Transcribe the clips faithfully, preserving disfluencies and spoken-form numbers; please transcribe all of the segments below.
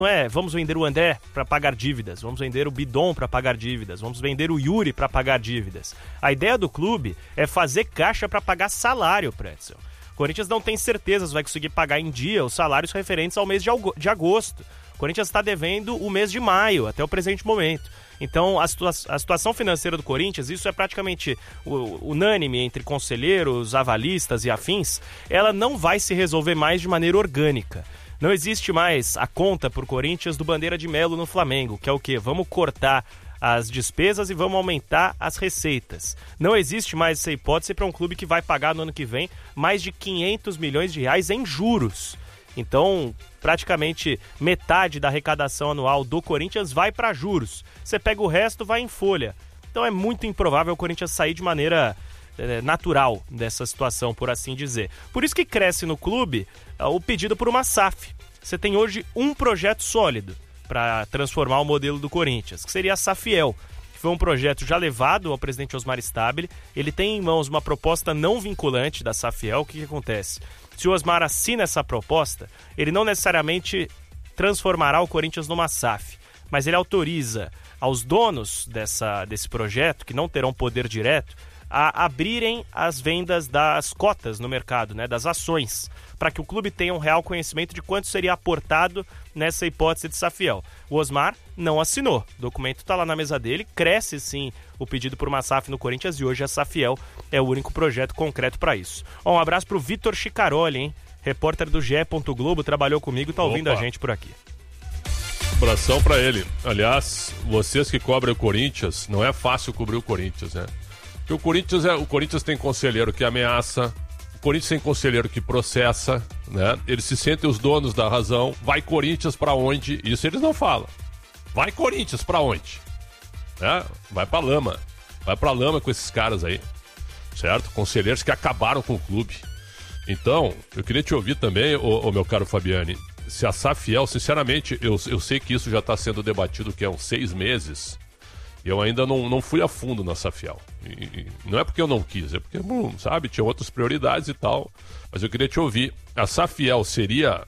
não é vamos vender o André para pagar dívidas, vamos vender o Bidon para pagar dívidas, vamos vender o Yuri para pagar dívidas. A ideia do clube é fazer caixa para pagar salário, Pretzel. O Corinthians não tem certeza se vai conseguir pagar em dia os salários referentes ao mês de agosto. O Corinthians está devendo o mês de maio, até o presente momento. Então, a, situa- a situação financeira do Corinthians, isso é praticamente unânime entre conselheiros, avalistas e afins, ela não vai se resolver mais de maneira orgânica. Não existe mais a conta por Corinthians do Bandeira de Melo no Flamengo, que é o quê? Vamos cortar as despesas e vamos aumentar as receitas. Não existe mais essa hipótese para um clube que vai pagar no ano que vem mais de quinhentos milhões de reais em juros. Então, praticamente metade da arrecadação anual do Corinthians vai para juros. Você pega o resto, vai em folha. Então é muito improvável o Corinthians sair de maneira é, natural dessa situação, por assim dizer. Por isso que cresce no clube é, o pedido por uma S A F. Você tem hoje um projeto sólido para transformar o modelo do Corinthians, que seria a Safiel, que foi um projeto já levado ao presidente Osmar Stabile. Ele tem em mãos uma proposta não vinculante da Safiel. O que, que acontece? Se o Osmar assina essa proposta, ele não necessariamente transformará o Corinthians numa S A F, mas ele autoriza aos donos dessa, desse projeto, que não terão poder direto, a abrirem as vendas das cotas no mercado, né, das ações, para que o clube tenha um real conhecimento de quanto seria aportado nessa hipótese de Safiel. O Osmar não assinou, o documento está lá na mesa dele, cresce sim o pedido por uma S A F no Corinthians e hoje a Safiel é o único projeto concreto para isso. Ó, um abraço para o Vitor Chicaroli, hein? Repórter do G E. Globo, trabalhou comigo, tá ouvindo Opa. a gente por aqui. Abração para ele. Aliás, vocês que cobrem o Corinthians, não é fácil cobrir o Corinthians, né? Porque o Corinthians, é, o Corinthians tem conselheiro que ameaça, o Corinthians tem conselheiro que processa, né? Eles se sentem os donos da razão. Vai Corinthians pra onde? Isso eles não falam. Vai Corinthians pra onde? Né? Vai pra lama. Vai pra lama com esses caras aí, certo? Conselheiros que acabaram com o clube. Então, eu queria te ouvir também, ô, ô meu caro Fabiani, se a Safiel, sinceramente, eu, eu sei que isso já está sendo debatido que há uns seis meses, e eu ainda não, não fui a fundo na Safiel. E, e não é porque eu não quis, é porque, bom, sabe, tinha outras prioridades e tal. Mas eu queria te ouvir, a Safiel seria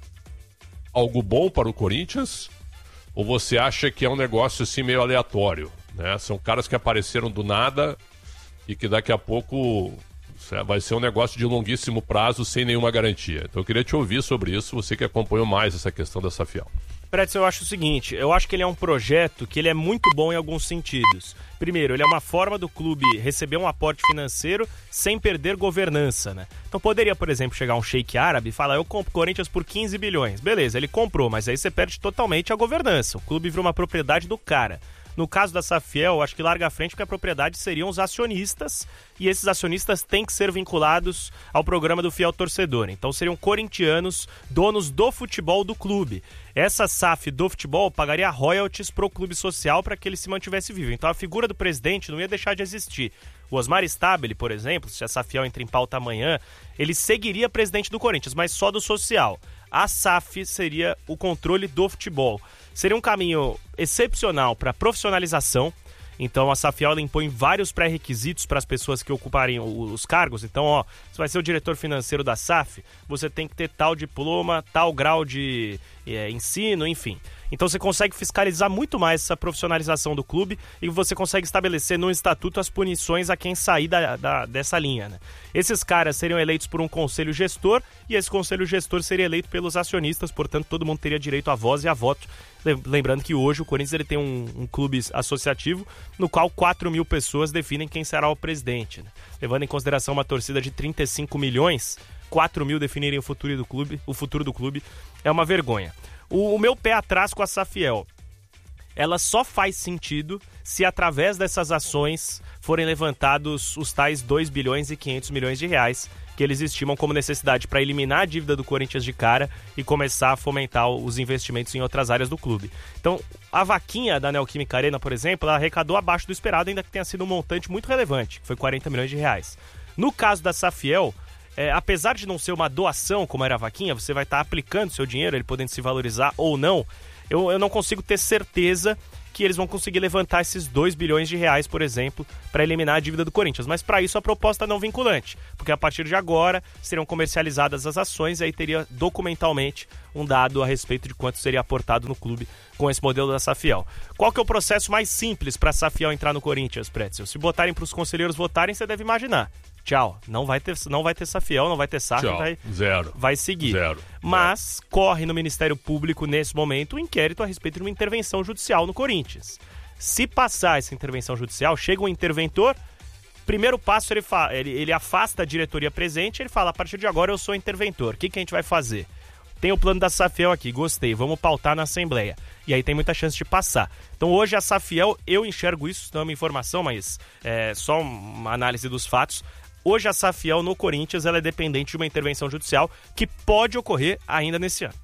algo bom para o Corinthians? Ou você acha que é um negócio assim meio aleatório, né? São caras que apareceram do nada e que daqui a pouco vai ser um negócio de longuíssimo prazo sem nenhuma garantia. Então eu queria te ouvir sobre isso, você que acompanhou mais essa questão da Safiel. Pretzel, eu acho o seguinte, eu acho que ele é um projeto que ele é muito bom em alguns sentidos. Primeiro, ele é uma forma do clube receber um aporte financeiro sem perder governança, né? Então poderia, por exemplo, chegar um sheik árabe e falar, eu compro Corinthians por quinze bilhões. Beleza, ele comprou, mas aí você perde totalmente a governança. O clube vira uma propriedade do cara. No caso da Safiel, acho que larga à frente porque a propriedade seriam os acionistas e esses acionistas têm que ser vinculados ao programa do Fiel Torcedor. Então seriam corintianos, donos do futebol do clube. Essa S A F do futebol pagaria royalties pro clube social para que ele se mantivesse vivo. Então a figura do presidente não ia deixar de existir. O Osmar Stabile, por exemplo, se a Safiel entra em pauta amanhã, ele seguiria presidente do Corinthians, mas só do social. A S A F seria o controle do futebol. Seria um caminho excepcional para profissionalização. Então a Safiel ela impõe vários pré-requisitos para as pessoas que ocuparem os cargos. Então, ó, você vai ser o diretor financeiro da S A F, você tem que ter tal diploma, tal grau de é, ensino, enfim. Então você consegue fiscalizar muito mais essa profissionalização do clube e você consegue estabelecer no estatuto as punições a quem sair da, da, dessa linha, né? Esses caras seriam eleitos por um conselho gestor e esse conselho gestor seria eleito pelos acionistas, portanto todo mundo teria direito à voz e a voto. Lembrando que hoje o Corinthians ele tem um, um clube associativo no qual quatro mil pessoas definem quem será o presidente, né? Levando em consideração uma torcida de trinta e cinco milhões, quatro mil definirem o futuro do clube, o futuro do clube é uma vergonha. O, o meu pé atrás com a Safiel, ela só faz sentido se através dessas ações forem levantados os tais dois bilhões e quinhentos milhões de reais que eles estimam como necessidade para eliminar a dívida do Corinthians de cara e começar a fomentar os investimentos em outras áreas do clube. Então, a vaquinha da Neoquímica Arena, por exemplo, ela arrecadou abaixo do esperado, ainda que tenha sido um montante muito relevante, que foi quarenta milhões de reais. No caso da Safiel, É, apesar de não ser uma doação como era a vaquinha, você vai estar aplicando seu dinheiro, ele podendo se valorizar ou não, eu, eu não consigo ter certeza que eles vão conseguir levantar esses dois bilhões de reais, por exemplo, para eliminar a dívida do Corinthians. Mas para isso a proposta não vinculante, porque a partir de agora seriam comercializadas as ações e aí teria documentalmente um dado a respeito de quanto seria aportado no clube com esse modelo da Safiel. Qual que é o processo mais simples para a Safiel entrar no Corinthians, Pretzel? Se botarem para os conselheiros votarem, você deve imaginar. Tchau, não vai ter, não vai ter Safiel, não vai ter S A F, vai, zero. vai seguir. Zero. Mas Zero. corre no Ministério Público, nesse momento, um inquérito a respeito de uma intervenção judicial no Corinthians. Se passar essa intervenção judicial, chega um interventor, primeiro passo ele, fa- ele, ele afasta a diretoria presente, ele fala, a partir de agora eu sou interventor, o que, que a gente vai fazer? Tem o plano da Safiel aqui, gostei, vamos pautar na Assembleia. E aí tem muita chance de passar. Então hoje a Safiel, eu enxergo isso, não é uma informação, mas é só uma análise dos fatos. Hoje a Safiel no Corinthians ela é dependente de uma intervenção judicial que pode ocorrer ainda nesse ano.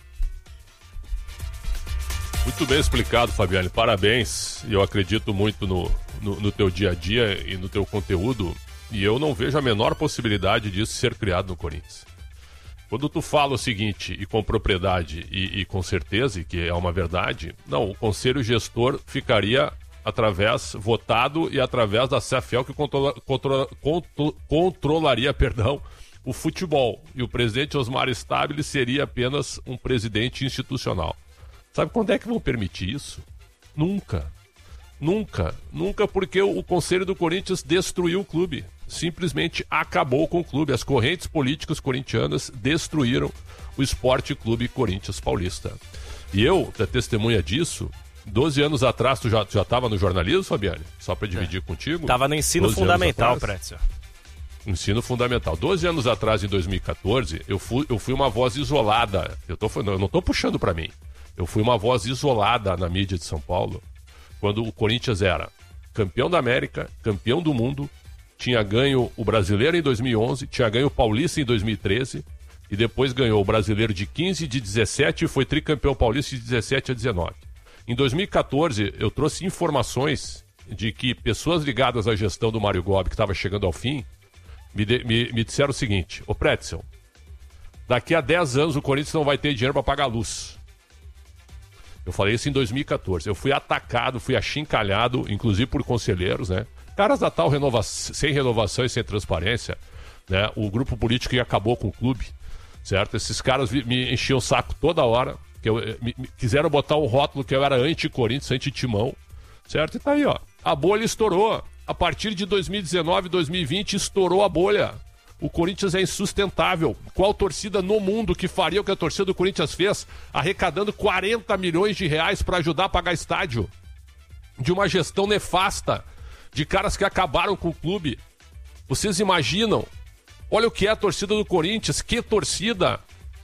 Muito bem explicado, Fabiane. Parabéns. Eu acredito muito no, no, no teu dia a dia e no teu conteúdo. E eu não vejo a menor possibilidade disso ser criado no Corinthians. Quando tu fala o seguinte, e com propriedade e, e com certeza, e que é uma verdade, não, o conselho gestor ficaria através, votado e através da Safiel que controla, controla, contro, controlaria, perdão, o futebol. E o presidente Osmar Stabile seria apenas um presidente institucional. Sabe quando é que vão permitir isso? Nunca. Nunca. Nunca, porque o, o Conselho do Corinthians destruiu o clube. Simplesmente acabou com o clube. As correntes políticas corintianas destruíram o Esporte Clube Corinthians Paulista. E eu, da testemunha disso, doze anos atrás, tu já estava no jornalismo, Fabiane? Só para dividir é. contigo. Tava no ensino fundamental, Pretzel. Ensino fundamental. doze anos atrás, em dois mil e catorze, eu fui, eu fui uma voz isolada. Eu, tô, eu não estou puxando para mim. Eu fui uma voz isolada na mídia de São Paulo, quando o Corinthians era campeão da América, campeão do mundo, tinha ganho o Brasileiro em dois mil e onze, tinha ganho o Paulista em dois mil e treze, e depois ganhou o Brasileiro de quinze, de dezessete e foi tricampeão paulista de dezessete a dezenove. Em dois mil e catorze, eu trouxe informações de que pessoas ligadas à gestão do Mário Gobi, que estava chegando ao fim, me, de, me, me disseram o seguinte: ô Pretzel, daqui a dez anos o Corinthians não vai ter dinheiro para pagar a luz. Eu falei isso em dois mil e catorze. Eu fui atacado, fui achincalhado, inclusive por conselheiros, né? Caras da tal renova... sem renovação e sem transparência, né? O grupo político que acabou com o clube, certo? Esses caras me enchiam o saco toda hora, que eu... me... Me... quiseram botar um rótulo que eu era anti-Corinthians, anti-Timão, certo? E tá aí, ó. A bolha estourou. A partir de dois mil e dezenove, dois mil e vinte, estourou a bolha. O Corinthians é insustentável. Qual torcida no mundo que faria o que a torcida do Corinthians fez, arrecadando quarenta milhões de reais para ajudar a pagar estádio? De uma gestão nefasta, de caras que acabaram com o clube. Vocês imaginam? Olha o que é a torcida do Corinthians, que torcida!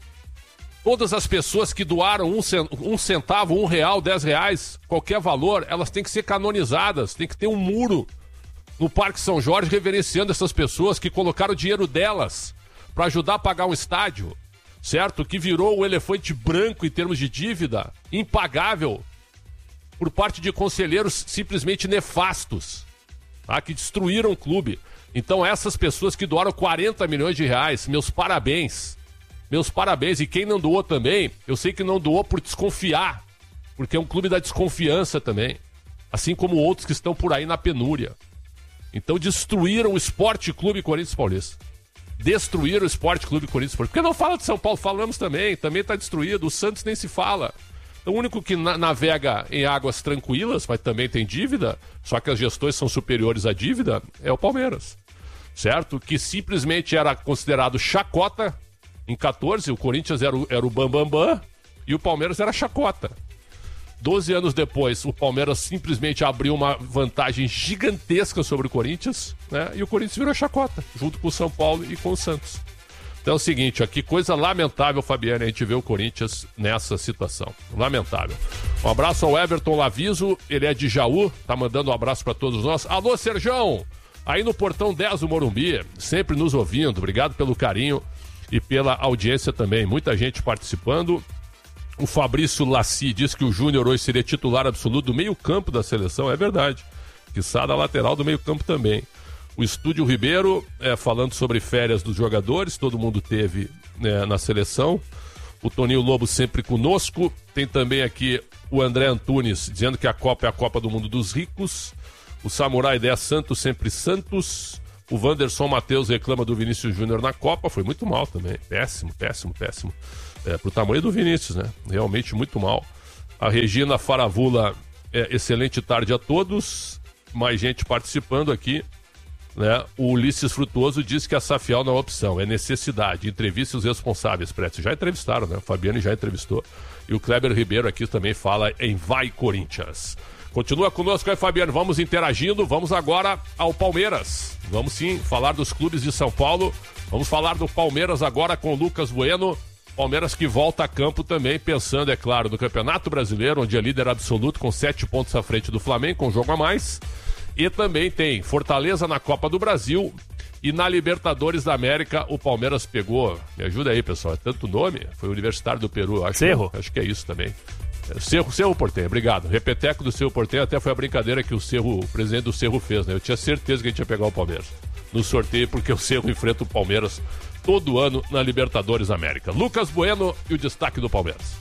Todas as pessoas que doaram um centavo, um real, dez reais, qualquer valor, elas têm que ser canonizadas, tem que ter um muro no Parque São Jorge, reverenciando essas pessoas que colocaram o dinheiro delas para ajudar a pagar um estádio, certo? Que virou o elefante branco em termos de dívida, impagável, por parte de conselheiros simplesmente nefastos, tá? Que destruíram o clube. Então essas pessoas que doaram quarenta milhões de reais, meus parabéns, meus parabéns. E quem não doou também, eu sei que não doou por desconfiar, porque é um clube da desconfiança também, assim como outros que estão por aí na penúria. Então destruíram o Esporte Clube Corinthians Paulista. Destruíram o Esporte Clube Corinthians Paulista. Porque não fala de São Paulo, falamos também. Também está destruído. O Santos nem se fala. O único que na- navega em águas tranquilas, mas também tem dívida, só que as gestões são superiores à dívida, é o Palmeiras. Certo? Que simplesmente era considerado chacota. Em catorze, o Corinthians era o, era o bambambam bam, bam, e o Palmeiras era chacota. doze anos depois, o Palmeiras simplesmente abriu uma vantagem gigantesca sobre o Corinthians, né? E o Corinthians virou chacota, junto com o São Paulo e com o Santos. Então é o seguinte, ó, que coisa lamentável, Fabiane, a gente vê o Corinthians nessa situação. Lamentável. Um abraço ao Everton Laviso, ele é de Jaú, tá mandando um abraço para todos nós. Alô, Serjão! Aí no Portão dez do Morumbi, sempre nos ouvindo. Obrigado pelo carinho e pela audiência também. Muita gente participando. O Fabrício Laci diz que o Júnior hoje seria titular absoluto do meio-campo da seleção. É verdade. Quiçá da lateral do meio-campo também. O Estúdio Ribeiro, é, falando sobre férias dos jogadores, todo mundo teve é, na seleção. O Toninho Lobo sempre conosco. Tem também aqui o André Antunes dizendo que a Copa é a Copa do Mundo dos ricos. O Samurai dez Santos, sempre Santos. O Wanderson Matheus reclama do Vinícius Júnior na Copa. Foi muito mal também. Péssimo, péssimo, péssimo. É, pro tamanho do Vinícius, né? Realmente muito mal. A Regina Faravula, é, excelente tarde a todos. Mais gente participando aqui. Né? O Ulisses Frutuoso diz que a Safiel não é opção, é necessidade. Entrevista os responsáveis, Prédio. Já entrevistaram, né? O Fabiano já entrevistou. E o Kleber Ribeiro aqui também fala em Vai Corinthians. Continua conosco aí, Fabiano. Vamos interagindo. Vamos agora ao Palmeiras. Vamos sim falar dos clubes de São Paulo. Vamos falar do Palmeiras agora com o Lucas Bueno. Palmeiras que volta a campo também, pensando, é claro, no Campeonato Brasileiro, onde é líder absoluto com sete pontos à frente do Flamengo, com um jogo a mais. E também tem Fortaleza na Copa do Brasil e na Libertadores da América o Palmeiras pegou, me ajuda aí pessoal, é tanto nome, foi o Universitário do Peru, eu acho. Cerro. Que, acho que é isso também. É, Cerro, Cerro Porteño, obrigado. Repeteco do Cerro Porteño, até foi a brincadeira que o Cerro, o presidente do Cerro fez, né? Eu tinha certeza que a gente ia pegar o Palmeiras no sorteio, porque o Cerro enfrenta o Palmeiras todo ano na Libertadores da América. Lucas Bueno e o destaque do Palmeiras.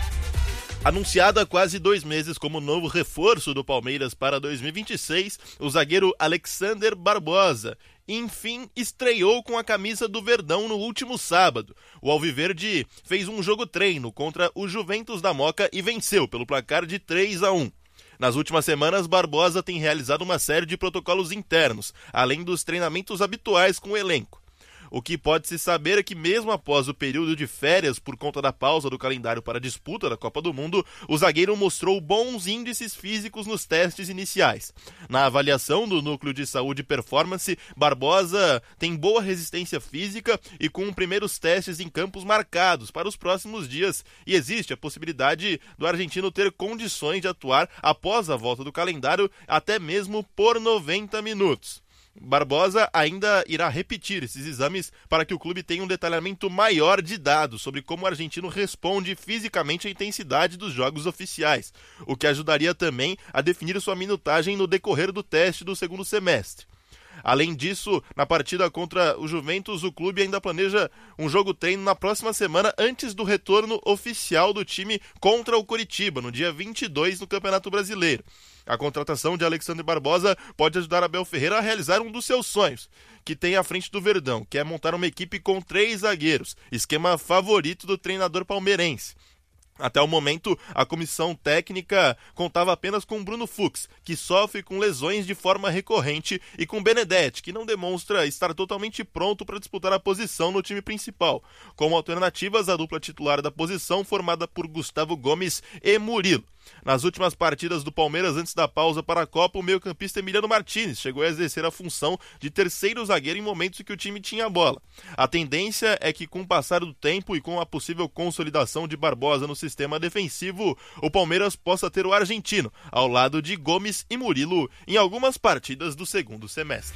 Anunciado há quase dois meses como novo reforço do Palmeiras para dois mil e vinte e seis, o zagueiro Alexander Barbosa, enfim, estreou com a camisa do Verdão no último sábado. O Alviverde fez um jogo-treino contra o Juventus da Moca e venceu pelo placar de três a um. Nas últimas semanas, Barbosa tem realizado uma série de protocolos internos, além dos treinamentos habituais com o elenco. O que pode-se saber é que mesmo após o período de férias por conta da pausa do calendário para a disputa da Copa do Mundo, o zagueiro mostrou bons índices físicos nos testes iniciais. Na avaliação do Núcleo de Saúde e Performance, Barbosa tem boa resistência física e com primeiros testes em campos marcados para os próximos dias, e existe a possibilidade do argentino ter condições de atuar após a volta do calendário, até mesmo por noventa minutos. Barbosa ainda irá repetir esses exames para que o clube tenha um detalhamento maior de dados sobre como o argentino responde fisicamente à intensidade dos jogos oficiais, o que ajudaria também a definir sua minutagem no decorrer do teste do segundo semestre. Além disso, na partida contra o Juventus, o clube ainda planeja um jogo-treino na próxima semana antes do retorno oficial do time contra o Coritiba, no dia vinte e dois no Campeonato Brasileiro. A contratação de Alexander Barbosa pode ajudar Abel Ferreira a realizar um dos seus sonhos, que tem à frente do Verdão, que é montar uma equipe com três zagueiros, esquema favorito do treinador palmeirense. Até o momento, a comissão técnica contava apenas com Bruno Fux, que sofre com lesões de forma recorrente, e com Benedetti, que não demonstra estar totalmente pronto para disputar a posição no time principal. Como alternativas, a dupla titular da posição formada por Gustavo Gomes e Murilo. Nas últimas partidas do Palmeiras antes da pausa para a Copa, o meio-campista Emiliano Martínez chegou a exercer a função de terceiro zagueiro em momentos em que o time tinha a bola. A tendência é que, com o passar do tempo e com a possível consolidação de Barbosa no sistema defensivo, o Palmeiras possa ter o argentino ao lado de Gomes e Murilo em algumas partidas do segundo semestre.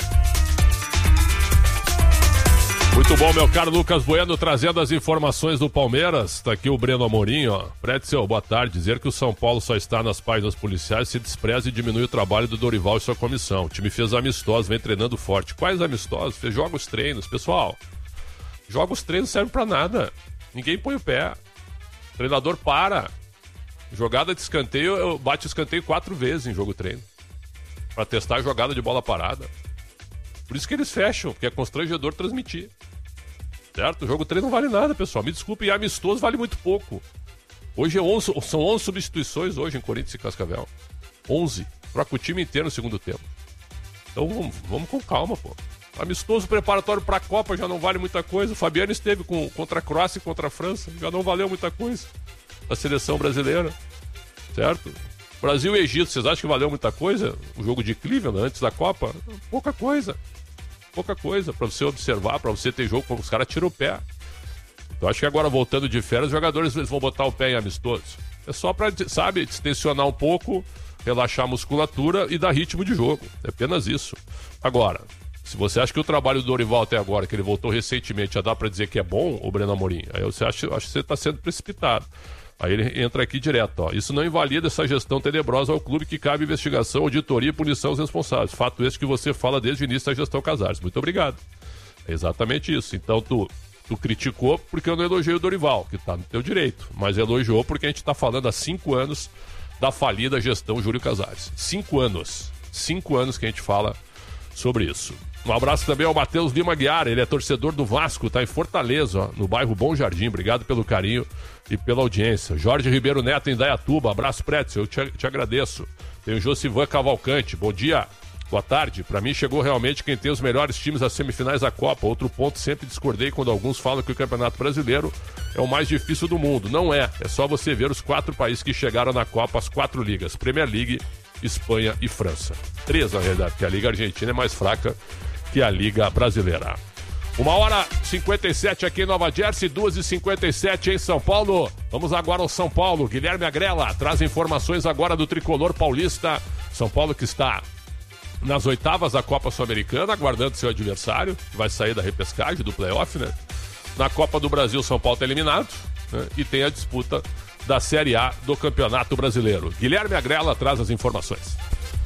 Muito bom, meu caro Lucas Bueno, trazendo as informações do Palmeiras. Tá aqui o Breno Amorim, ó. Pretzel, boa tarde. Dizer que o São Paulo só está nas páginas policiais se despreza e diminui o trabalho do Dorival e sua comissão. O time fez amistosos, vem treinando forte. Quais amistosos? Fez jogos treinos. Pessoal, jogos treinos servem pra nada. Ninguém põe o pé. O treinador para. Jogada de escanteio, eu bate o escanteio quatro vezes em jogo treino. Pra testar a jogada de bola parada. Por isso que eles fecham, porque é constrangedor transmitir. Certo? O jogo treino não vale nada, pessoal. Me desculpe, e amistoso vale muito pouco. Hoje é onze, são onze substituições hoje em Corinthians e Cascavel. onze. Troca o time inteiro no segundo tempo. Então vamos, vamos com calma, pô. Amistoso preparatório para a Copa já não vale muita coisa. O Fabiano esteve com, contra a Croácia e contra a França. Já não valeu muita coisa. A seleção brasileira. Certo? Brasil e Egito, vocês acham que valeu muita coisa? O jogo de Cleveland antes da Copa? Pouca coisa. Pouca coisa para você observar, para você ter jogo, os caras tiram o pé. Então acho que agora voltando de férias, os jogadores eles vão botar o pé em amistosos. É só para, sabe, distensionar um pouco, relaxar a musculatura e dar ritmo de jogo. É apenas isso. Agora, se você acha que o trabalho do Dorival até agora, que ele voltou recentemente, já dá para dizer que é bom, o Breno Amorim, aí você acha, acho que você está sendo precipitado. Aí ele entra aqui direto, ó. Isso não invalida essa gestão tenebrosa ao clube que cabe investigação, auditoria e punição aos responsáveis. Fato esse que você fala desde o início da gestão Casares. Muito obrigado. É exatamente isso. Então tu tu criticou porque eu não elogiei o Dorival, que tá no teu direito, mas elogiou porque a gente tá falando há cinco anos da falida gestão Júlio Casares. Cinco anos. Cinco anos que a gente fala sobre isso. Um abraço também ao Matheus Lima Guiar, ele é torcedor do Vasco, tá em Fortaleza, ó, no bairro Bom Jardim. Obrigado pelo carinho e pela audiência. Jorge Ribeiro Neto em Dayatuba, abraço, Pretzel, eu te, te agradeço. Tem o Josivan Cavalcante, bom dia, boa tarde. Pra mim chegou realmente quem tem os melhores times às semifinais da Copa. Outro ponto, sempre discordei quando alguns falam que o Campeonato Brasileiro é o mais difícil do mundo. Não é, é só você ver os quatro países que chegaram na Copa, as quatro ligas, Premier League, Espanha e França. Três, na realidade, porque a Liga Argentina é mais fraca que a Liga Brasileira. Uma hora e cinquenta e sete aqui em Nova Jersey, duas e cinquenta e sete em São Paulo. Vamos agora ao São Paulo. Guilherme Agrela traz informações agora do tricolor paulista. São Paulo que está nas oitavas da Copa Sul-Americana, aguardando seu adversário, que vai sair da repescagem, do playoff, né? Na Copa do Brasil, São Paulo está eliminado, né? E tem a disputa da Série A do Campeonato Brasileiro. Guilherme Agrela traz as informações.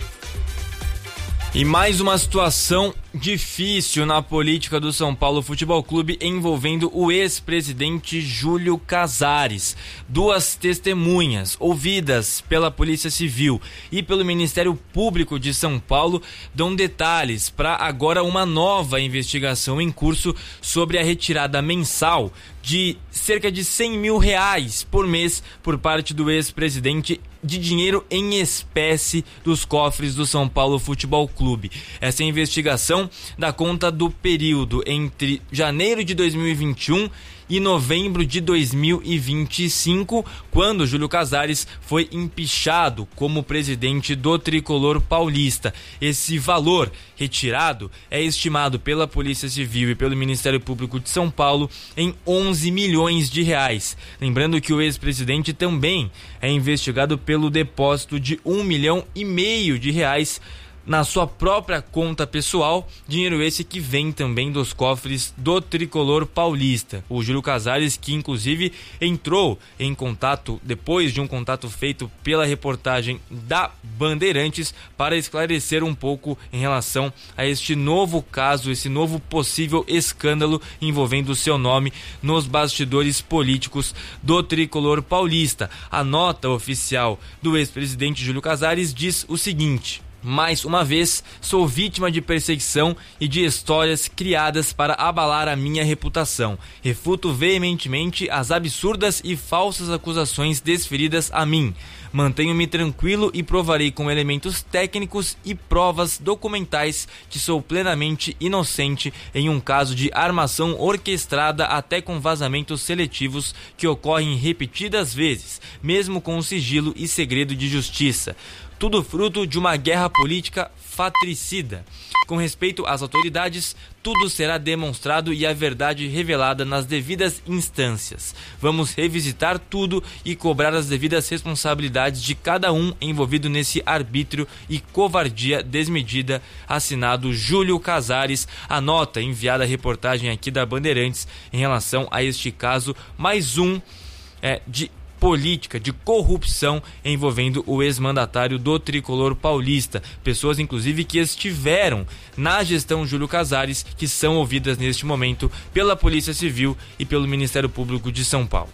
E mais uma situação difícil na política do São Paulo Futebol Clube envolvendo o ex-presidente Júlio Casares. Duas testemunhas ouvidas pela Polícia Civil e pelo Ministério Público de São Paulo dão detalhes para agora uma nova investigação em curso sobre a retirada mensal de cerca de cem mil reais por mês por parte do ex-presidente de dinheiro em espécie dos cofres do São Paulo Futebol Clube. Essa investigação dá conta do período entre janeiro de dois mil e vinte e um e novembro de dois mil e vinte e cinco, quando Júlio Casares foi empichado como presidente do tricolor paulista. Esse valor retirado é estimado pela Polícia Civil e pelo Ministério Público de São Paulo em onze milhões de reais. Lembrando que o ex-presidente também é investigado pelo depósito de um milhão e meio de reais na sua própria conta pessoal, dinheiro esse que vem também dos cofres do tricolor paulista. O Júlio Casares, que inclusive entrou em contato, depois de um contato feito pela reportagem da Bandeirantes, para esclarecer um pouco em relação a este novo caso, esse novo possível escândalo envolvendo o seu nome nos bastidores políticos do tricolor paulista. A nota oficial do ex-presidente Júlio Casares diz o seguinte: mais uma vez, sou vítima de perseguição e de histórias criadas para abalar a minha reputação. Refuto veementemente as absurdas e falsas acusações desferidas a mim. Mantenho-me tranquilo e provarei com elementos técnicos e provas documentais que sou plenamente inocente em um caso de armação orquestrada até com vazamentos seletivos que ocorrem repetidas vezes, mesmo com sigilo e segredo de justiça. Tudo fruto de uma guerra política fratricida. Com respeito às autoridades, tudo será demonstrado e a verdade revelada nas devidas instâncias. Vamos revisitar tudo e cobrar as devidas responsabilidades de cada um envolvido nesse arbítrio e covardia desmedida. Assinado Júlio Casares. A nota enviada à reportagem aqui da Bandeirantes em relação a este caso, mais um é, de política de corrupção envolvendo o ex-mandatário do tricolor paulista. Pessoas, inclusive, que estiveram na gestão Júlio Casares, que são ouvidas neste momento pela Polícia Civil e pelo Ministério Público de São Paulo.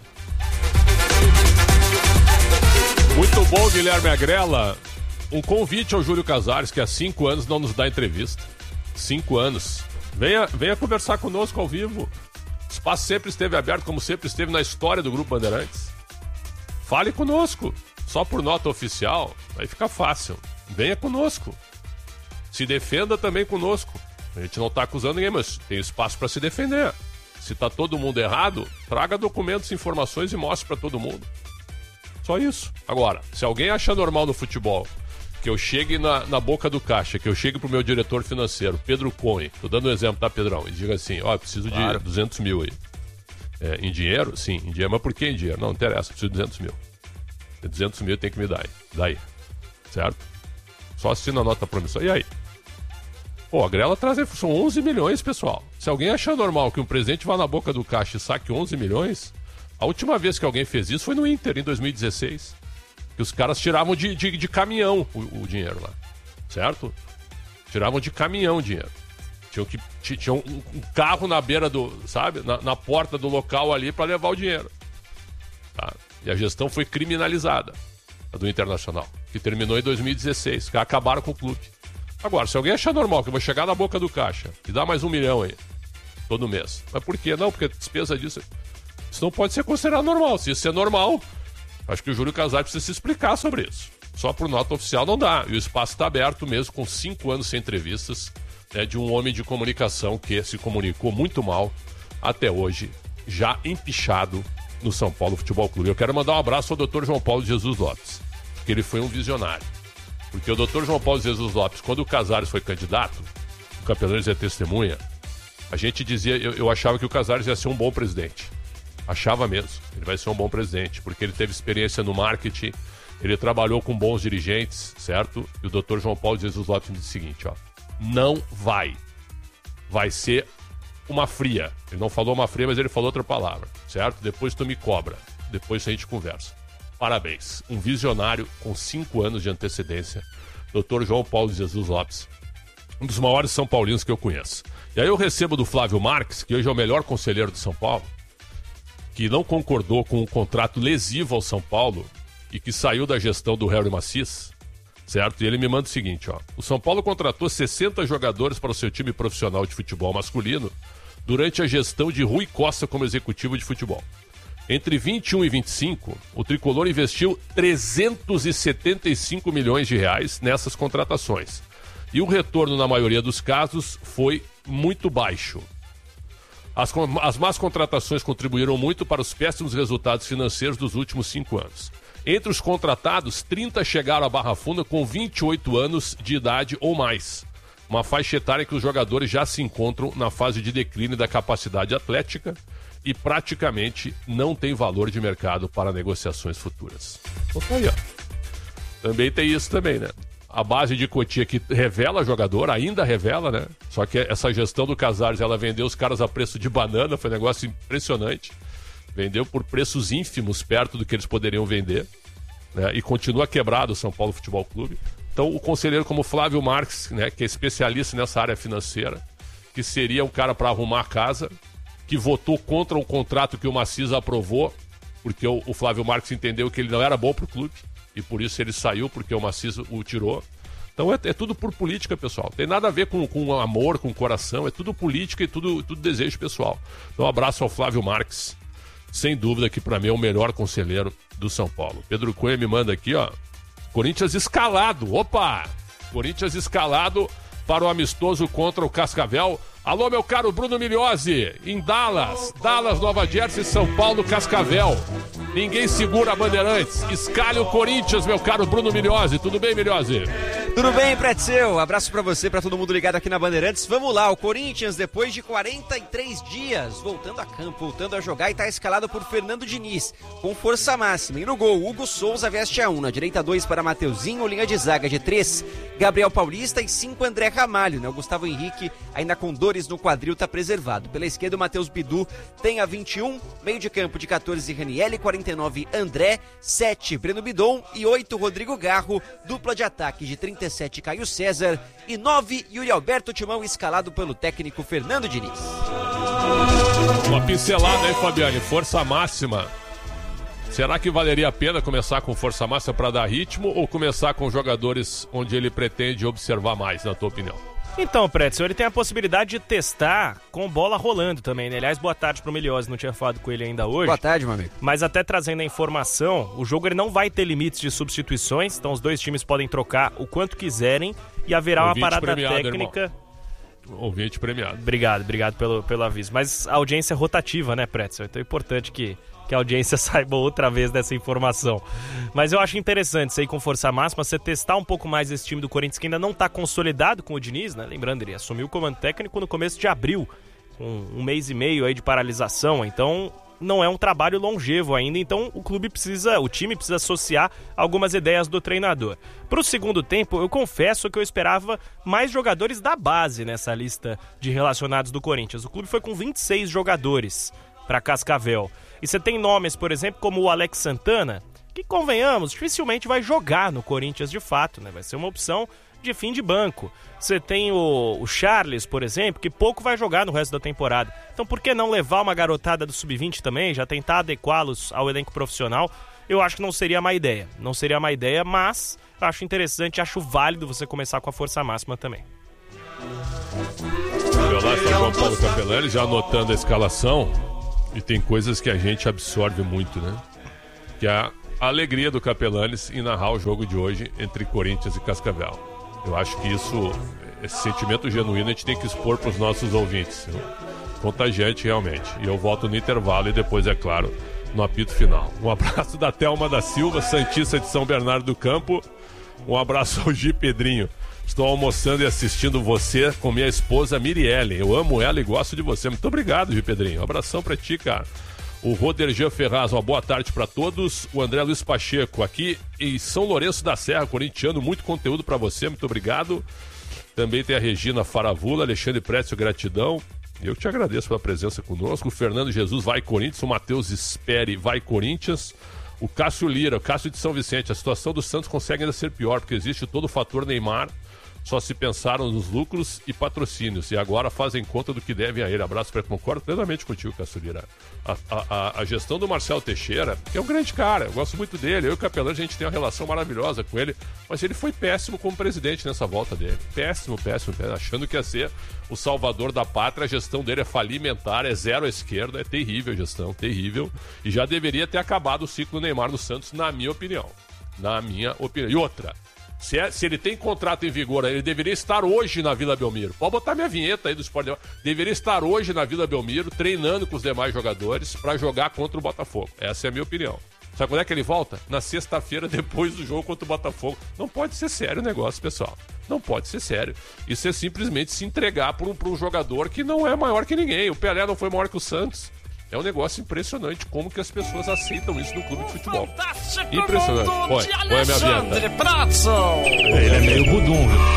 Muito bom, Guilherme Agrela. Um convite ao Júlio Casares, que há cinco anos não nos dá entrevista. Cinco anos. Venha, venha conversar conosco ao vivo. O espaço sempre esteve aberto, como sempre esteve na história do Grupo Bandeirantes. Fale conosco, só por nota oficial, aí fica fácil. Venha conosco. Se defenda também conosco. A gente não está acusando ninguém, mas tem espaço para se defender. Se está todo mundo errado, traga documentos, informações e mostre para todo mundo. Só isso. Agora, se alguém acha normal no futebol que eu chegue na, na boca do caixa, que eu chegue pro meu diretor financeiro, Pedro Cohen, tô dando um exemplo, tá, Pedrão? E diga assim, ó, oh, preciso claro. de duzentos mil aí. É, em dinheiro? Sim, em dinheiro. Mas por que em dinheiro? Não, não interessa, preciso de duzentos mil. duzentos mil tem que me dar aí. Daí. Certo? Só assina a nota promissória. E aí? Pô, a Grela traz... São onze milhões, pessoal. Se alguém achar normal que um presidente vá na boca do caixa e saque onze milhões... A última vez que alguém fez isso foi no Inter, em dois mil e dezesseis. Que os caras tiravam de, de, de caminhão o, o dinheiro lá. Certo? Tiravam de caminhão o dinheiro. Tinha, que, tinha um, um carro na beira do, sabe, na, na porta do local ali para levar o dinheiro. Tá? E a gestão foi criminalizada, a do Internacional, que terminou em dois mil e dezesseis, que acabaram com o clube. Agora, se alguém achar normal que eu vou chegar na boca do caixa e dar mais um milhão aí, todo mês. Mas por quê? Não, porque a despesa disso... Isso não pode ser considerado normal. Se isso é normal, acho que o Júlio Casares precisa se explicar sobre isso. Só por nota oficial não dá. E o espaço está aberto mesmo, com cinco anos sem entrevistas, né, de um homem de comunicação que se comunicou muito mal até hoje, já empichado no São Paulo Futebol Clube. Eu quero mandar um abraço ao doutor João Paulo de Jesus Lopes, que ele foi um visionário. Porque o doutor João Paulo de Jesus Lopes, quando o Casares foi candidato, o Campeões é testemunha, a gente dizia, eu, eu achava que o Casares ia ser um bom presidente. Achava mesmo, ele vai ser um bom presidente, porque ele teve experiência no marketing, ele trabalhou com bons dirigentes, certo? E o doutor João Paulo de Jesus Lopes me disse o seguinte, ó, não vai, vai ser uma fria. Ele não falou uma fria, mas ele falou outra palavra, certo? Depois tu me cobra, depois a gente conversa. Parabéns, um visionário com cinco anos de antecedência, doutor João Paulo de Jesus Lopes, um dos maiores São Paulinos que eu conheço. E aí eu recebo do Flávio Marques, que hoje é o melhor conselheiro de São Paulo, que não concordou com um contrato lesivo ao São Paulo e que saiu da gestão do Harry Macis, certo? E ele me manda o seguinte, ó, o São Paulo contratou sessenta jogadores para o seu time profissional de futebol masculino durante a gestão de Rui Costa como executivo de futebol. Entre vinte e um e vinte e cinco, o Tricolor investiu trezentos e setenta e cinco milhões de reais nessas contratações. E o retorno, na maioria dos casos, foi muito baixo. As, as más contratações contribuíram muito para os péssimos resultados financeiros dos últimos cinco anos. Entre os contratados, trinta chegaram à Barra Funda com vinte e oito anos de idade ou mais. Uma faixa etária em que os jogadores já se encontram na fase de declínio da capacidade atlética e praticamente não tem valor de mercado para negociações futuras. Então, aí, ó. Também tem isso também, né? A base de Cotia que revela jogador, ainda revela, né? Só que essa gestão do Casares, ela vendeu os caras a preço de banana, foi um negócio impressionante. Vendeu por preços ínfimos, perto do que eles poderiam vender, né? E continua quebrado o São Paulo Futebol Clube. Então, o conselheiro como Flávio Marques, né, que é especialista nessa área financeira, que seria um cara para arrumar a casa, que votou contra o contrato que o Macis aprovou, porque o, o Flávio Marques entendeu que ele não era bom para o clube, e por isso ele saiu, porque o Macis o tirou. Então é, é tudo por política, pessoal. Tem nada a ver com, com amor, com coração, é tudo política e tudo, tudo desejo pessoal. Então um abraço ao Flávio Marques, sem dúvida que para mim é o melhor conselheiro do São Paulo. Pedro Cunha me manda aqui, ó, Corinthians escalado, opa! Corinthians escalado para o amistoso contra o Cascavel. Alô, meu caro Bruno Migliozzi, em Dallas, Dallas, Nova Jersey, São Paulo, Cascavel. Ninguém segura a Bandeirantes. Escalhe o Corinthians, meu caro Bruno Migliozzi. Tudo bem, Migliozzi? Tudo bem, Pretzel? Abraço pra você, pra todo mundo ligado aqui na Bandeirantes. Vamos lá, o Corinthians, depois de quarenta e três dias, voltando a campo, voltando a jogar, e tá escalado por Fernando Diniz, com força máxima. E no gol, Hugo Souza veste a um, na direita dois para Mateuzinho, linha de zaga de três, Gabriel Paulista, e cinco, André Ramalho, né? O Gustavo Henrique, ainda com dores no quadril, tá preservado. Pela esquerda, o Matheus Bidu tem a vinte e um, meio de campo de quatorze, Ranielli, quarenta e nove, André, sete, Breno Bidon e oito, Rodrigo Garro, dupla de ataque de trinta e sete, Caio César e nove, Yuri Alberto Timão, escalado pelo técnico Fernando Diniz. Uma pincelada aí, Fabiane, força máxima. Será que valeria a pena começar com força máxima para dar ritmo ou começar com jogadores onde ele pretende observar mais, na tua opinião? Então, Pretzel, ele tem a possibilidade de testar com bola rolando também, né? Aliás, boa tarde pro Migliozzi, não tinha falado com ele ainda hoje. Boa tarde, meu amigo. Mas até trazendo a informação, o jogo ele não vai ter limites de substituições, então os dois times podem trocar o quanto quiserem e haverá Ouvinte uma parada premiado, técnica... Irmão. Ouvinte premiado. Obrigado, obrigado pelo, pelo aviso. Mas a audiência é rotativa, né, Pretzel? Então é importante que... que a audiência saiba outra vez dessa informação. Mas eu acho interessante isso aí com força máxima, você testar um pouco mais esse time do Corinthians, que ainda não está consolidado com o Diniz, né? Lembrando, ele assumiu o comando técnico no começo de abril, com um mês e meio aí de paralisação, então não é um trabalho longevo ainda, então o clube precisa, o time precisa associar algumas ideias do treinador. Para o segundo tempo, eu confesso que eu esperava mais jogadores da base nessa lista de relacionados do Corinthians. O clube foi com vinte e seis jogadores para Cascavel. E você tem nomes, por exemplo, como o Alex Santana, que, convenhamos, dificilmente vai jogar no Corinthians de fato, né? Vai ser uma opção de fim de banco. Você tem o, o Charles, por exemplo, que pouco vai jogar no resto da temporada. Então por que não levar uma garotada do sub vinte também, já tentar adequá-los ao elenco profissional? Eu acho que não seria má ideia. Não seria má ideia, mas eu acho interessante, acho válido você começar com a força máxima também. Eu lá está João Paulo Capelani já anotando a escalação, e tem coisas que a gente absorve muito, né? Que é a alegria do Capelanes em narrar o jogo de hoje entre Corinthians e Cascavel. Eu acho que isso, esse sentimento genuíno a gente tem que expor para os nossos ouvintes. Né? Contagiante realmente. E eu volto no intervalo e depois, é claro, no apito final. Um abraço da Thelma da Silva, santista de São Bernardo do Campo. Um abraço ao Gi Pedrinho. Estou almoçando e assistindo você com minha esposa Mirielle. Eu amo ela e gosto de você. Muito obrigado, Gi Pedrinho. Um abração pra ti, cara. O Roderjan Ferraz, uma boa tarde pra todos. O André Luiz Pacheco, aqui em São Lourenço da Serra, corintiano. Muito conteúdo pra você, muito obrigado. Também tem a Regina Faravula, Alexandre Précio, gratidão. Eu te agradeço pela presença conosco. O Fernando Jesus, vai Corinthians. O Matheus Espere, vai Corinthians. O Cássio Lira, o Cássio de São Vicente. A situação do Santos consegue ainda ser pior, porque existe todo o fator Neymar. Só se pensaram nos lucros e patrocínios, e agora fazem conta do que devem a ele. Abraço para ele. Concordo plenamente contigo, Cássio Lira. A, a, a gestão do Marcelo Teixeira, que é um grande cara, eu gosto muito dele. Eu e o Capelão, a gente tem uma relação maravilhosa com ele, mas ele foi péssimo como presidente nessa volta dele. Péssimo, péssimo, péssimo. Achando que ia ser o salvador da pátria. A gestão dele é falimentar, é zero à esquerda, é terrível a gestão, terrível. E já deveria ter acabado o ciclo Neymar no Santos, na minha opinião. Na minha opinião. E outra... Se, é, se ele tem contrato em vigor, ele deveria estar hoje na Vila Belmiro. Pode botar minha vinheta aí do Sport. Deveria estar hoje na Vila Belmiro, treinando com os demais jogadores para jogar contra o Botafogo. Essa é a minha opinião. Sabe quando é que ele volta? Na sexta-feira, depois do jogo contra o Botafogo. Não pode ser sério o negócio, pessoal. Não pode ser sério. Isso é simplesmente se entregar para um, um jogador que não é maior que ninguém. O Pelé não foi maior que o Santos. É um negócio impressionante como que as pessoas aceitam isso no clube de futebol. Impressionante. Olha, olha a minha vinheta. Ele é meio budum, viu?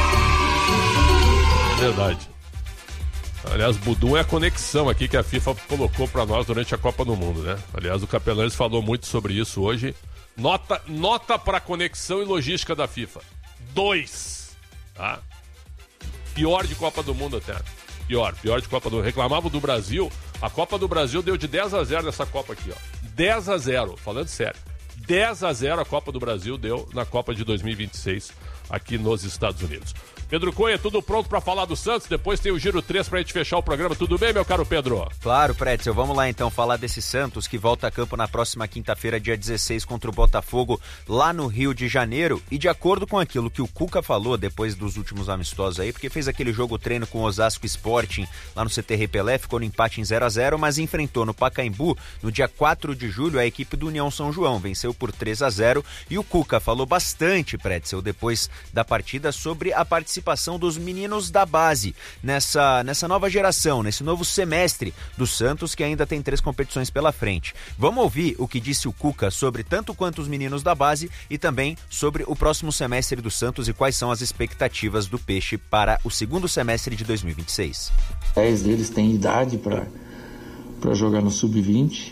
É verdade. Aliás, budum é a conexão aqui que a FIFA colocou para nós durante a Copa do Mundo, né? Aliás, o Capelanes falou muito sobre isso hoje. Nota, nota para conexão e logística da FIFA. Dois. Tá? Pior de Copa do Mundo até. Pior, pior de Copa do Mundo. Reclamavam do Brasil. A Copa do Brasil deu de dez a zero nessa Copa aqui, ó. dez a zero, falando sério. dez a zero a Copa do Brasil deu na Copa de dois mil e vinte e seis aqui nos Estados Unidos. Pedro Cunha, tudo pronto para falar do Santos? Depois tem o Giro três pra gente fechar o programa. Tudo bem, meu caro Pedro? Claro, Pretzel. Vamos lá então falar desse Santos que volta a campo na próxima quinta-feira, dia dezesseis, contra o Botafogo, lá no Rio de Janeiro. E de acordo com aquilo que o Cuca falou depois dos últimos amistosos aí, porque fez aquele jogo treino com o Osasco Sporting lá no C T Rei Pelé, ficou no empate em zero a zero, mas enfrentou no Pacaembu, no dia quatro de julho, a equipe do União São João. Venceu por três a zero e o Cuca falou bastante, Pretzel, depois da partida sobre a participação dos meninos da base nessa, nessa nova geração, nesse novo semestre do Santos, que ainda tem três competições pela frente. Vamos ouvir o que disse o Cuca sobre tanto quanto os meninos da base e também sobre o próximo semestre do Santos e quais são as expectativas do Peixe para o segundo semestre de dois mil e vinte e seis. dez deles têm idade para para jogar no sub vinte,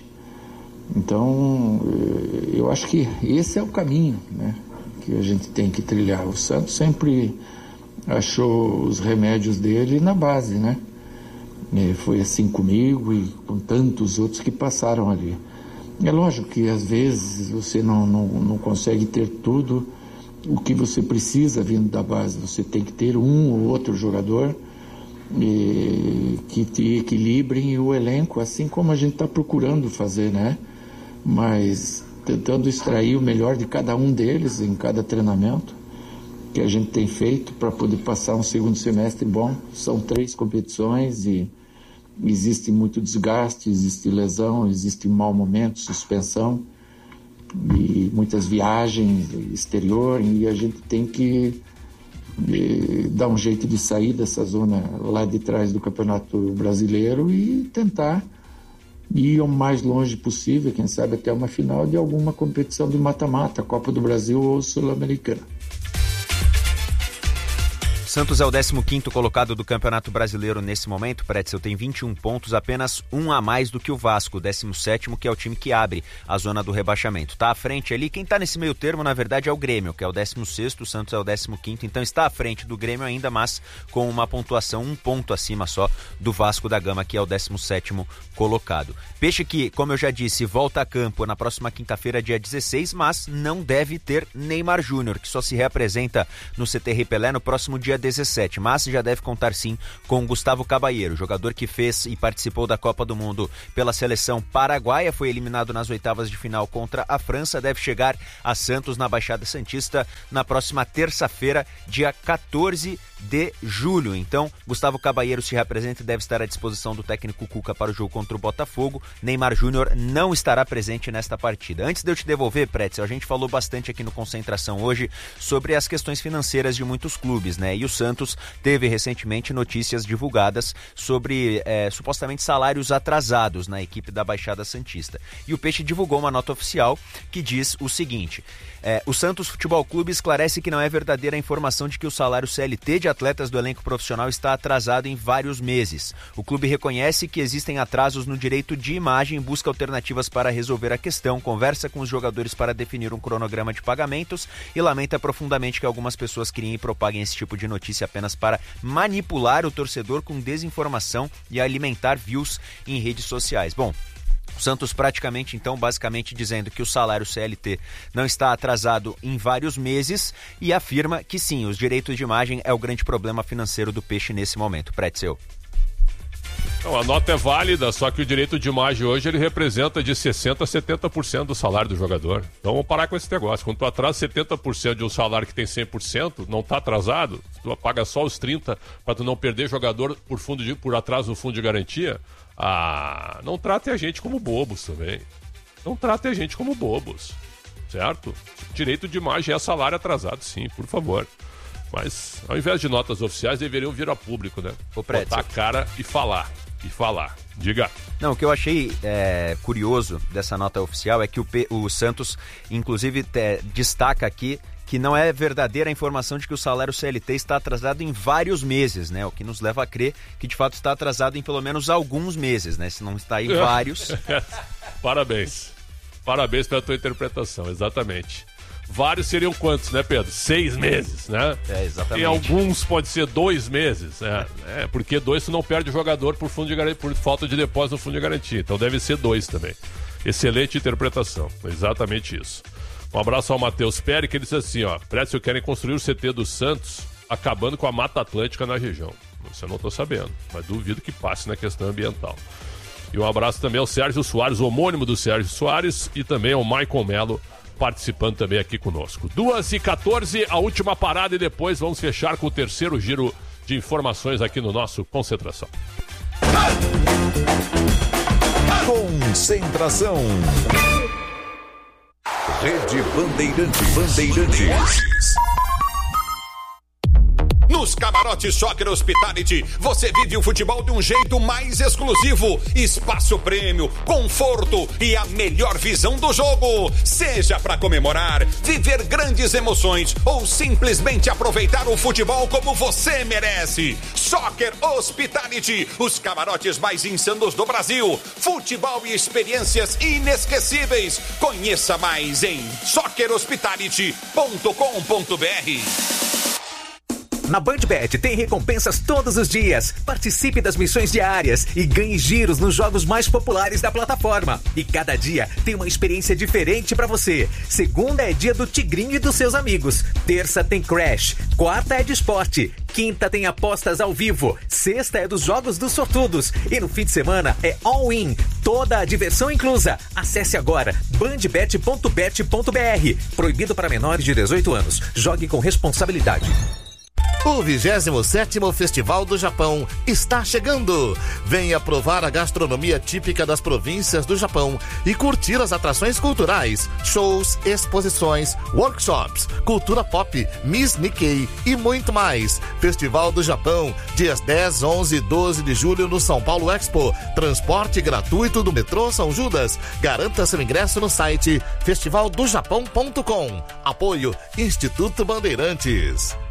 então eu acho que esse é o caminho, né, que a gente tem que trilhar. O Santos sempre achou os remédios dele na base, né? E foi assim comigo e com tantos outros que passaram ali. É lógico que às vezes você não, não, não consegue ter tudo o que você precisa vindo da base. Você tem que ter um ou outro jogador e, que te equilibrem o elenco, assim como a gente está procurando fazer, né? Mas tentando extrair o melhor de cada um deles em cada treinamento que a gente tem feito para poder passar um segundo semestre bom. São três competições e existe muito desgaste, existe lesão, existe mau momento, suspensão e muitas viagens exterior, e a gente tem que e, dar um jeito de sair dessa zona lá de trás do Campeonato Brasileiro e tentar ir o mais longe possível, quem sabe até uma final de alguma competição de mata-mata, Copa do Brasil ou Sul-Americana. Santos é o décimo quinto colocado do Campeonato Brasileiro nesse momento. Pretzel tem vinte e um pontos, apenas um a mais do que o Vasco, o décimo sétimo, que é o time que abre a zona do rebaixamento. Tá à frente ali, quem tá nesse meio termo, na verdade, é o Grêmio, que é o décimo sexto, o Santos é o décimo quinto, então está à frente do Grêmio ainda, mas com uma pontuação um ponto acima só do Vasco da Gama, que é o décimo sétimo colocado. Peixe que, como eu já disse, volta a campo na próxima quinta-feira, dia dezesseis, mas não deve ter Neymar Júnior, que só se reapresenta no C T R Pelé no próximo dia dezessete, mas já deve contar sim com Gustavo Cabalheiro, jogador que fez e participou da Copa do Mundo pela seleção paraguaia, foi eliminado nas oitavas de final contra a França, deve chegar a Santos na Baixada Santista na próxima terça-feira, dia quatorze de julho. Então, Gustavo Cabalheiro se representa e deve estar à disposição do técnico Cuca para o jogo contra o Botafogo. Neymar Júnior não estará presente nesta partida. Antes de eu te devolver, Pretzel, a gente falou bastante aqui no Concentração hoje sobre as questões financeiras de muitos clubes, né? E o Santos teve recentemente notícias divulgadas sobre é, supostamente salários atrasados na equipe da Baixada Santista. E o Peixe divulgou uma nota oficial que diz o seguinte: é, o Santos Futebol Clube esclarece que não é verdadeira a informação de que o salário C L T de atletas do elenco profissional está atrasado em vários meses. O clube reconhece que existem atrasos no direito de imagem, busca alternativas para resolver a questão, conversa com os jogadores para definir um cronograma de pagamentos e lamenta profundamente que algumas pessoas criem e propaguem esse tipo de notícia apenas para manipular o torcedor com desinformação e alimentar views em redes sociais. Bom, o Santos praticamente, então, basicamente dizendo que o salário C L T não está atrasado em vários meses e afirma que sim, os direitos de imagem é o grande problema financeiro do Peixe nesse momento. Pretzel. Não, a nota é válida, só que o direito de imagem hoje ele representa de sessenta por cento a setenta por cento do salário do jogador. Então vamos parar com esse negócio. Quando tu atrasa setenta por cento de um salário que tem cem por cento, não está atrasado, tu paga só os trinta por cento para tu não perder jogador por, fundo de, por atraso no fundo de garantia. Ah, não trate a gente como bobos também. Não trate a gente como bobos, certo? Direito de imagem é salário atrasado, sim, por favor. Mas, ao invés de notas oficiais, deveriam vir a público, né? O Botar a cara e falar. E falar. Diga. Não, o que eu achei é, curioso dessa nota oficial é que o, P, o Santos, inclusive, te, destaca aqui que não é verdadeira a informação de que o salário C L T está atrasado em vários meses, né? O que nos leva a crer que, de fato, está atrasado em pelo menos alguns meses, né? Se não está em vários. Parabéns. Parabéns pela tua interpretação, exatamente. Vários seriam quantos, né, Pedro? Seis meses, né? É, exatamente. E alguns pode ser dois meses, né? É, porque dois tu não perde o jogador por, fundo de garantia, por falta de depósito no fundo de garantia. Então deve ser dois também. Excelente interpretação. Exatamente isso. Um abraço ao Matheus Pérez, que ele disse assim, ó, Pretzel querem construir o C T do Santos acabando com a Mata Atlântica na região. Isso eu não estou sabendo, mas duvido que passe na questão ambiental. E um abraço também ao Sérgio Soares, homônimo do Sérgio Soares, e também ao Maicon Melo, participando também aqui conosco. duas e quatorze, a última parada e depois vamos fechar com o terceiro giro de informações aqui no nosso Concentração. Concentração. Rede Bandeirantes. Bandeirantes. Nos camarotes Soccer Hospitality, você vive o futebol de um jeito mais exclusivo. Espaço prêmio, conforto e a melhor visão do jogo. Seja para comemorar, viver grandes emoções ou simplesmente aproveitar o futebol como você merece. Soccer Hospitality, os camarotes mais insanos do Brasil. Futebol e experiências inesquecíveis. Conheça mais em soccer hospitality ponto com ponto b r. Na BandBet tem recompensas todos os dias. Participe das missões diárias e ganhe giros nos jogos mais populares da plataforma. E cada dia tem uma experiência diferente pra você. Segunda é dia do Tigrinho e dos seus amigos. Terça tem Crash. Quarta é de esporte. Quinta tem apostas ao vivo. Sexta é dos jogos dos sortudos. E no fim de semana é all-in. Toda a diversão inclusa. Acesse agora bandbet ponto bet ponto b r. Proibido para menores de dezoito anos. Jogue com responsabilidade. O vigésimo sétimo Festival do Japão está chegando. Venha provar a gastronomia típica das províncias do Japão e curtir as atrações culturais, shows, exposições, workshops, cultura pop, Miss Nikkei e muito mais. Festival do Japão, dias dez, onze e doze de julho no São Paulo Expo. Transporte gratuito do metrô São Judas. Garanta seu ingresso no site festival do japão ponto com. Apoio Instituto Bandeirantes.